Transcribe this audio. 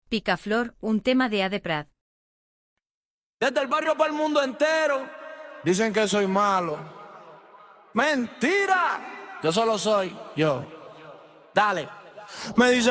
Picaflor, un tema de Ade Prat. Desde el barrio para el mundo entero dicen que soy malo. ¡Mentira! Yo solo soy yo. Dale. Me dicen